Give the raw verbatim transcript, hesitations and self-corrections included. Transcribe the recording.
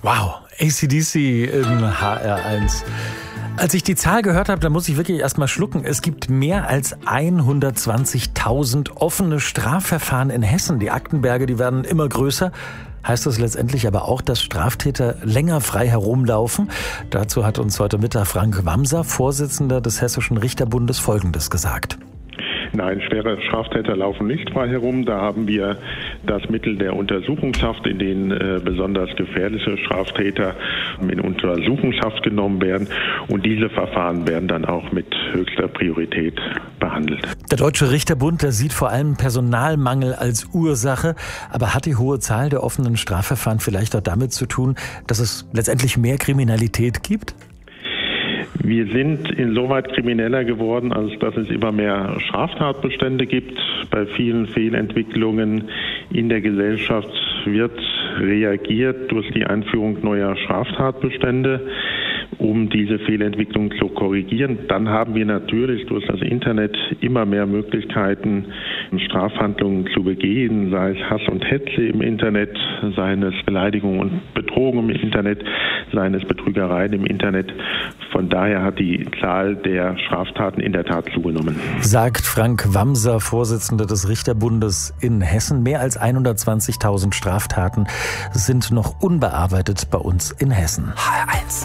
Wow, A C D C im H R eins. Als ich die Zahl gehört habe, da muss ich wirklich erst mal schlucken. Es gibt mehr als hundertzwanzigtausend offene Strafverfahren in Hessen. Die Aktenberge, die werden immer größer. Heißt das letztendlich aber auch, dass Straftäter länger frei herumlaufen? Dazu hat uns heute Mittag Frank Wamser, Vorsitzender des Hessischen Richterbundes, Folgendes gesagt. Nein, schwere Straftäter laufen nicht frei herum. Da haben wir das Mittel der Untersuchungshaft, in denen äh, besonders gefährliche Straftäter in Untersuchungshaft genommen werden. Und diese Verfahren werden dann auch mit höchster Priorität behandelt. Der Deutsche Richterbund, der sieht vor allem Personalmangel als Ursache. Aber hat die hohe Zahl der offenen Strafverfahren vielleicht auch damit zu tun, dass es letztendlich mehr Kriminalität gibt? Wir sind insoweit krimineller geworden, als dass es immer mehr Straftatbestände gibt. Bei vielen Fehlentwicklungen in der Gesellschaft wird reagiert durch die Einführung neuer Straftatbestände, um diese Fehlentwicklung zu korrigieren. Dann haben wir natürlich durch das Internet immer mehr Möglichkeiten, Strafhandlungen zu begehen, sei es Hass und Hetze im Internet, seien es Beleidigungen und Bedrohungen im Internet, seien es Betrügereien im Internet. Von daher hat die Zahl der Straftaten in der Tat zugenommen. Sagt Frank Wamser, Vorsitzender des Richterbundes in Hessen. Mehr als hundertzwanzigtausend Straftaten sind noch unbearbeitet bei uns in Hessen. H R eins.